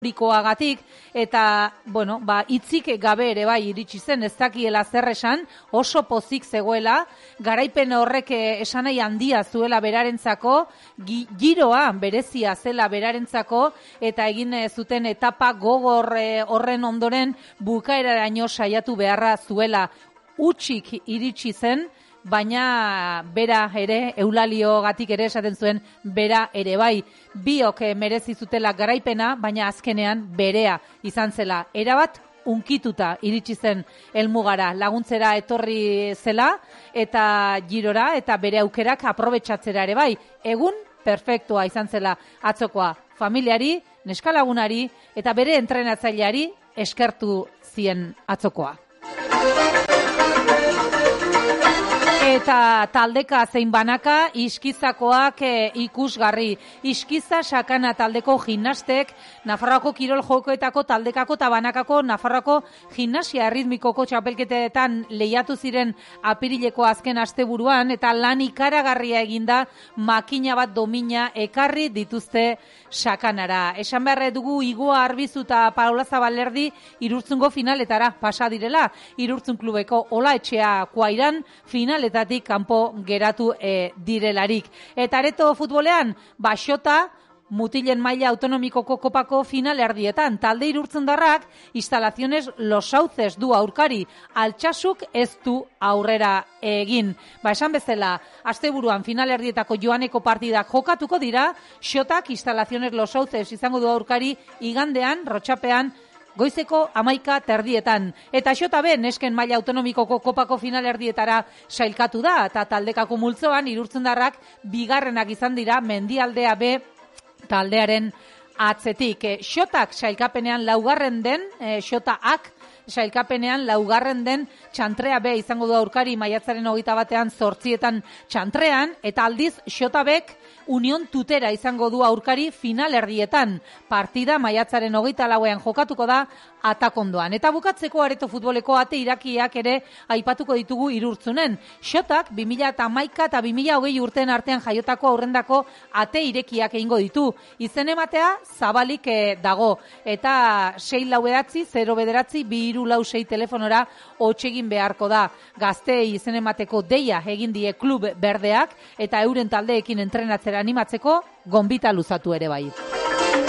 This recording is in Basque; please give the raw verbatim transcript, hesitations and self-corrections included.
Rikoagatik, eta, bueno, ba, hitzik gabe ere bai iritsi zen, ez dakiela zer esan, oso pozik zegoela, garaipen horrek esanai handia zuela berarentzako, gi, giroa berezia zela berarentzako, eta egin zuten etapa gogor horren ondoren bukaeraraino saiatu beharra zuela, utxik iritsi zen, baina bera ere, Eulaliogatik ere esaten zuen, bera ere bai, biok merezi zutela garaipena, baina azkenean berea izan zela. Erabat unkituta iritsi zen helmugara, laguntzera etorri zela, eta girora, eta bere aukerak aprobetxatzera ere bai. Egun, perfektua izan zela atzokoa, familiari, neskalagunari, eta bere entrenatzaileari eskertu zien atzokoa. Eta taldeka zein banaka iskizakoak e, ikusgarri. Iskiza sakana taldeko gimnastek, Nafarroako kirol jokoetako taldekako eta banakako Nafarroako gimnasia erritmikoko txapelketetan lehiatu ziren apirileko azken asteburuan, eta lan ikaragarria eginda makina bat domina ekarri dituzte sakanara. Esan beharre dugu Igoa Arbizu eta Paula Zabalerdi Irurtzungo finaletara pasa direla. Irurtzun klubeko Ola Etxea Kuairan finaletara kanpo geratu e, direlarik. Eta areto futbolean, Baxota, mutilen maila autonomikoko kopako final erdietan. Talde irurtzundarrak, instalaciones Los Sauces du aurkari, Altxasuk ez du aurrera egin. Ba, esan bezala, asteburuan final erdietako joaneko partidak jokatuko dira, Xotak, instalaciones Los Sauces izango du aurkari, igandean, Rotxapean, goizeko amaika terdietan. Eta Xota B, nesken maila autonomikoko kopako final erdietara sailkatu da, eta taldekako multzoan irurtzundarrak bigarrenak izan dira Mendialdea B taldearen atzetik. Xotak sailkapenean laugarren den, e, Xotaak sailkapenean laugarren den Txantrea B izango du aurkari maiatzaren hogeita batean zortzietan Txantrean, eta aldiz Xota Bek Union Tutera izango du aurkari final erdietan. Partida maiatzaren hogeita lauean jokatuko da Atakondoan. Eta bukatzeko areto futboleko ate irakiak ere aipatuko ditugu Irurtzunen. Xotak bi mila hamaika eta bi mila hogei urteen artean jaiotako aurrendako ate irekiak egingo ditu. Izen ematea zabalik eh, dago. Eta sei lau bederatzi, zero bederatzi, bi hiru lau sei telefonora hotsegin beharko da. Gazteei izen emateko deia egin die klub berdeak, eta euren taldeekin entrenatzera animatzeko gonbita luzatu ere bai.